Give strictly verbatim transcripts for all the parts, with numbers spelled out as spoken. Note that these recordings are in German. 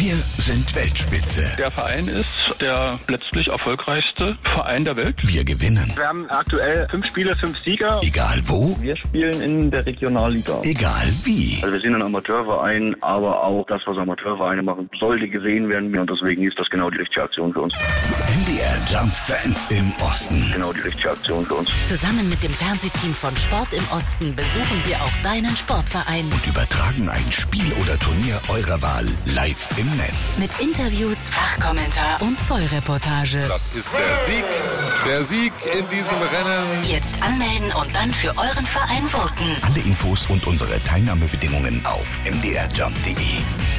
Wir sind Weltspitze. Der Verein ist der letztlich erfolgreichste Verein der Welt. Wir gewinnen. Wir haben aktuell fünf Spiele, fünf Sieger. Egal wo. Wir spielen in der Regionalliga. Egal wie. Also wir sind ein Amateurverein, aber auch das, was Amateurvereine machen, sollte gesehen werden. Und deswegen ist das genau die richtige Aktion für uns. M D R Jump Fans im Osten. Genau die richtige Aktion für uns. Zusammen mit dem Fernsehteam von Sport im Osten besuchen wir auch deinen Sportverein. Und übertragen ein Spiel oder Turnier eurer Wahl live im Netz. Mit Interviews, Fachkommentar und Vollreportage. Das ist der Sieg, der Sieg in diesem Rennen. Jetzt anmelden und dann für euren Verein voten. Alle Infos und unsere Teilnahmebedingungen auf m d r jump punkt d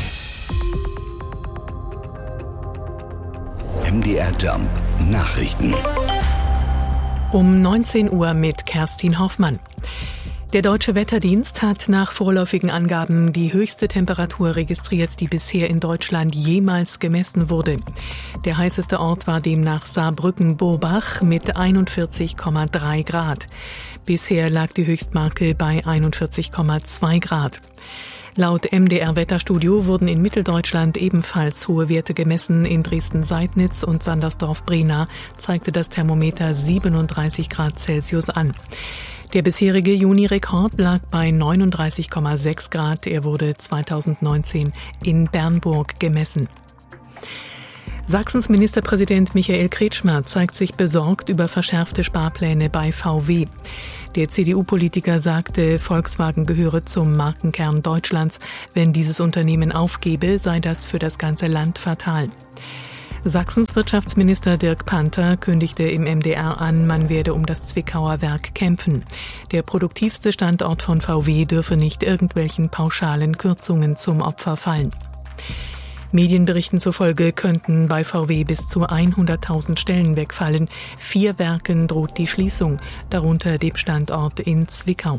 e. M D R Jump Nachrichten. Um neunzehn Uhr mit Kerstin Hoffmann. Der Deutsche Wetterdienst hat nach vorläufigen Angaben die höchste Temperatur registriert, die bisher in Deutschland jemals gemessen wurde. Der heißeste Ort war demnach Saarbrücken-Burbach mit einundvierzig Komma drei Grad. Bisher lag die Höchstmarke bei einundvierzig Komma zwei Grad. Laut M D R-Wetterstudio wurden in Mitteldeutschland ebenfalls hohe Werte gemessen. In Dresden-Seidnitz und Sandersdorf-Brena zeigte das Thermometer siebenunddreißig Grad Celsius an. Der bisherige Juni-Rekord lag bei neununddreißig Komma sechs Grad. Er wurde zweitausendneunzehn in Bernburg gemessen. Sachsens Ministerpräsident Michael Kretschmer zeigt sich besorgt über verschärfte Sparpläne bei V W. Der C D U-Politiker sagte, Volkswagen gehöre zum Markenkern Deutschlands. Wenn dieses Unternehmen aufgebe, sei das für das ganze Land fatal. Sachsens Wirtschaftsminister Dirk Panther kündigte im M D R an, man werde um das Zwickauer Werk kämpfen. Der produktivste Standort von V W dürfe nicht irgendwelchen pauschalen Kürzungen zum Opfer fallen. Medienberichten zufolge könnten bei V W bis zu hunderttausend Stellen wegfallen. Vier Werken droht die Schließung, darunter dem Standort in Zwickau.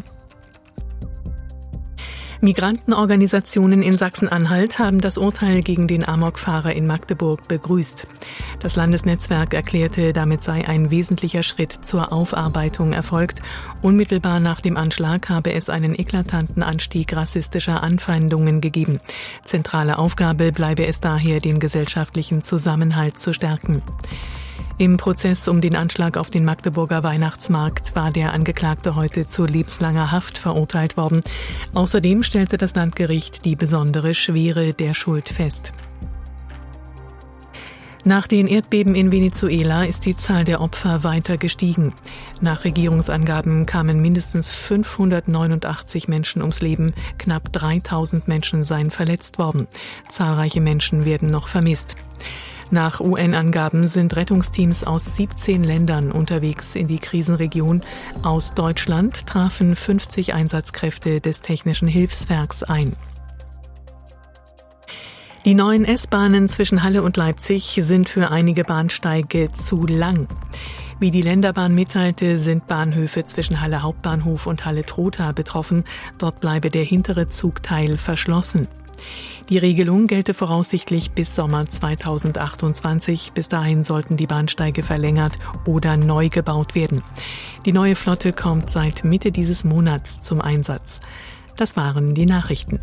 Migrantenorganisationen in Sachsen-Anhalt haben das Urteil gegen den Amokfahrer in Magdeburg begrüßt. Das Landesnetzwerk erklärte, damit sei ein wesentlicher Schritt zur Aufarbeitung erfolgt. Unmittelbar nach dem Anschlag habe es einen eklatanten Anstieg rassistischer Anfeindungen gegeben. Zentrale Aufgabe bleibe es daher, den gesellschaftlichen Zusammenhalt zu stärken. Im Prozess um den Anschlag auf den Magdeburger Weihnachtsmarkt war der Angeklagte heute zu lebenslanger Haft verurteilt worden. Außerdem stellte das Landgericht die besondere Schwere der Schuld fest. Nach den Erdbeben in Venezuela ist die Zahl der Opfer weiter gestiegen. Nach Regierungsangaben kamen mindestens fünfhundertneunundachtzig Menschen ums Leben, knapp dreitausend Menschen seien verletzt worden. Zahlreiche Menschen werden noch vermisst. Nach U N-Angaben sind Rettungsteams aus siebzehn Ländern unterwegs in die Krisenregion. Aus Deutschland trafen fünfzig Einsatzkräfte des Technischen Hilfswerks ein. Die neuen S-Bahnen zwischen Halle und Leipzig sind für einige Bahnsteige zu lang. Wie die Länderbahn mitteilte, sind Bahnhöfe zwischen Halle Hauptbahnhof und Halle Trotha betroffen. Dort bleibe der hintere Zugteil verschlossen. Die Regelung gelte voraussichtlich bis Sommer zweitausendachtundzwanzig. Bis dahin sollten die Bahnsteige verlängert oder neu gebaut werden. Die neue Flotte kommt seit Mitte dieses Monats zum Einsatz. Das waren die Nachrichten.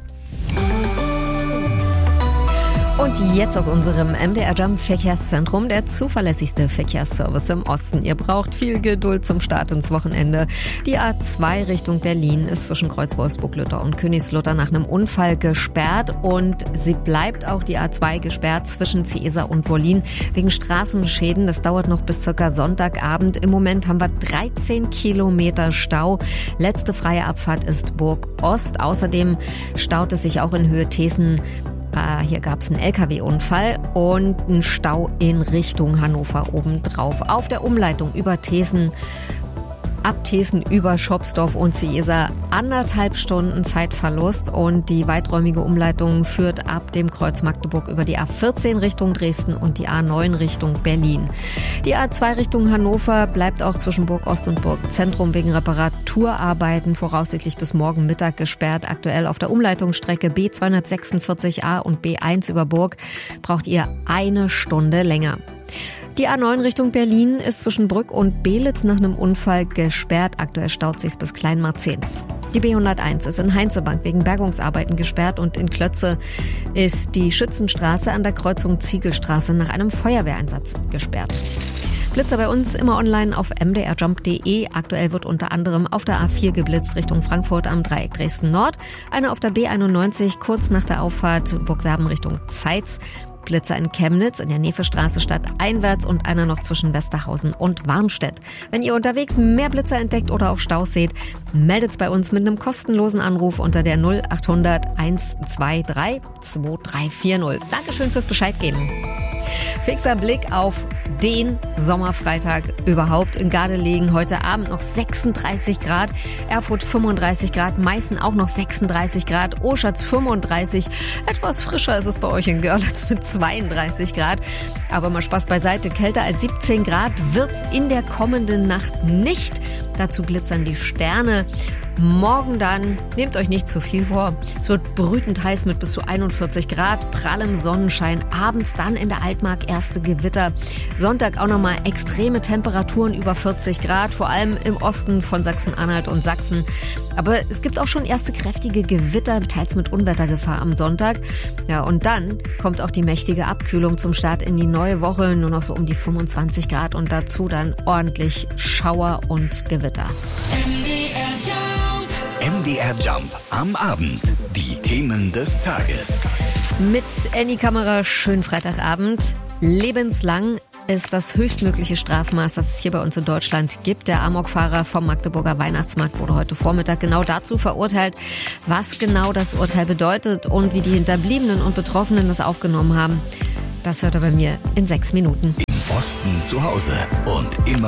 Und jetzt aus unserem M D R Jump Verkehrszentrum, der zuverlässigste Verkehrsservice im Osten. Ihr braucht viel Geduld zum Start ins Wochenende. Die A zwei Richtung Berlin ist zwischen Kreuz Wolfsburg-Luther und Königslutter nach einem Unfall gesperrt. Und sie bleibt auch die A zwei gesperrt zwischen Ciesa und Wollin wegen Straßenschäden. Das dauert noch bis circa Sonntagabend. Im Moment haben wir dreizehn Kilometer Stau. Letzte freie Abfahrt ist Burg Ost. Außerdem staut es sich auch in Höhe Thesen. Ah, hier gab es einen L K W-Unfall und einen Stau in Richtung Hannover obendrauf. Auf der Umleitung über Thesen, ab Thesen über Schopsdorf und Ciesa anderthalb Stunden Zeitverlust und die weiträumige Umleitung führt ab dem Kreuz Magdeburg über die A vierzehn Richtung Dresden und die A neun Richtung Berlin. Die A zwei Richtung Hannover bleibt auch zwischen Burg Ost und Burg Zentrum wegen Reparaturarbeiten voraussichtlich bis morgen Mittag gesperrt. Aktuell auf der Umleitungsstrecke B zweihundertsechsundvierzig A und B eins über Burg braucht ihr eine Stunde länger. Die A neun Richtung Berlin ist zwischen Brück und Belitz nach einem Unfall gesperrt. Aktuell staut sich's bis Kleinmarzens. Die B hunderteins ist in Heinzelbank wegen Bergungsarbeiten gesperrt und in Klötze ist die Schützenstraße an der Kreuzung Ziegelstraße nach einem Feuerwehreinsatz gesperrt. Blitzer bei uns immer online auf m d r jump punkt d e. Aktuell wird unter anderem auf der A vier geblitzt Richtung Frankfurt am Dreieck Dresden Nord, einer auf der B einundneunzig kurz nach der Auffahrt Burgwerben Richtung Zeitz, Blitzer in Chemnitz in der Nevestraße stadteinwärts und einer noch zwischen Westerhausen und Warnstedt. Wenn ihr unterwegs mehr Blitzer entdeckt oder auch Staus seht, meldet's bei uns mit einem kostenlosen Anruf unter der null achthundert hundertzweiundzwanzig zweitausenddreihundertvierzig. Dankeschön fürs Bescheid geben. Fixer Blick auf den Sommerfreitag überhaupt. In Gardelegen heute Abend noch sechsunddreißig Grad, Erfurt fünfunddreißig Grad, Meißen auch noch sechsunddreißig Grad, Oschatz fünfunddreißig. Etwas frischer ist es bei euch in Görlitz mit zweiunddreißig Grad. Aber mal Spaß beiseite, kälter als siebzehn Grad wird's in der kommenden Nacht nicht. Dazu glitzern die Sterne. Morgen dann, nehmt euch nicht zu viel vor. Es wird brütend heiß mit bis zu einundvierzig Grad, prallem Sonnenschein. Abends dann in der Altmark erste Gewitter. Sonntag auch nochmal extreme Temperaturen über vierzig Grad, vor allem im Osten von Sachsen-Anhalt und Sachsen. Aber es gibt auch schon erste kräftige Gewitter, teils mit Unwettergefahr am Sonntag. Ja, und dann kommt auch die mächtige Abkühlung zum Start in die neue Woche. Nur noch so um die fünfundzwanzig Grad und dazu dann ordentlich Schauer und Gewitter. M D R Jump am Abend. Die Themen des Tages. Mit Annie Kammerer, schönen Freitagabend. Lebenslang ist das höchstmögliche Strafmaß, das es hier bei uns in Deutschland gibt. Der Amokfahrer vom Magdeburger Weihnachtsmarkt wurde heute Vormittag genau dazu verurteilt. Was genau das Urteil bedeutet und wie die Hinterbliebenen und Betroffenen das aufgenommen haben, das hört er bei mir in sechs Minuten. Im Osten zu Hause und immer